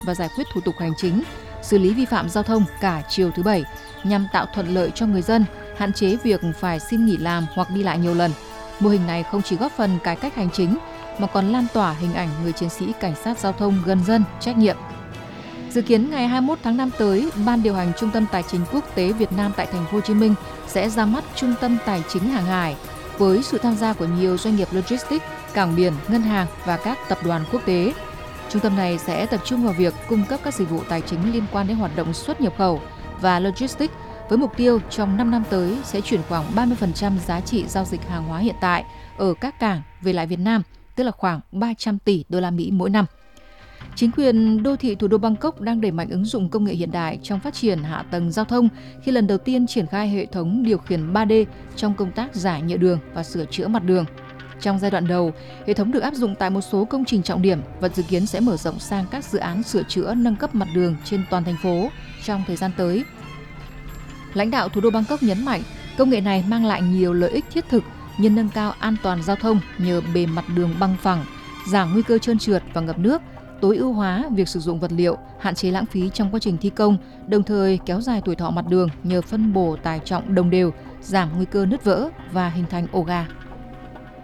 và giải quyết thủ tục hành chính, xử lý vi phạm giao thông cả chiều thứ Bảy nhằm tạo thuận lợi cho người dân, hạn chế việc phải xin nghỉ làm hoặc đi lại nhiều lần. Mô hình này không chỉ góp phần cải cách hành chính mà còn lan tỏa hình ảnh người chiến sĩ cảnh sát giao thông gần dân, trách nhiệm. Dự kiến ngày 21 tháng 5 tới, Ban điều hành Trung tâm Tài chính Quốc tế Việt Nam tại thành phố Hồ Chí Minh sẽ ra mắt Trung tâm Tài chính Hàng hải với sự tham gia của nhiều doanh nghiệp logistics, cảng biển, ngân hàng và các tập đoàn quốc tế. Trung tâm này sẽ tập trung vào việc cung cấp các dịch vụ tài chính liên quan đến hoạt động xuất nhập khẩu và logistics với mục tiêu trong 5 năm tới sẽ chuyển khoảng 30% giá trị giao dịch hàng hóa hiện tại ở các cảng về lại Việt Nam, tức là khoảng 300 tỷ đô la Mỹ mỗi năm. Chính quyền đô thị thủ đô Bangkok đang đẩy mạnh ứng dụng công nghệ hiện đại trong phát triển hạ tầng giao thông khi lần đầu tiên triển khai hệ thống điều khiển 3D trong công tác giải nhựa đường và sửa chữa mặt đường. Trong giai đoạn đầu, hệ thống được áp dụng tại một số công trình trọng điểm và dự kiến sẽ mở rộng sang các dự án sửa chữa nâng cấp mặt đường trên toàn thành phố trong thời gian tới. Lãnh đạo thủ đô Bangkok nhấn mạnh, công nghệ này mang lại nhiều lợi ích thiết thực như nâng cao an toàn giao thông nhờ bề mặt đường bằng phẳng, giảm nguy cơ trơn trượt và ngập nước, tối ưu hóa việc sử dụng vật liệu, hạn chế lãng phí trong quá trình thi công, đồng thời kéo dài tuổi thọ mặt đường nhờ phân bổ tải trọng đồng đều, giảm nguy cơ nứt vỡ và hình thành ổ gà.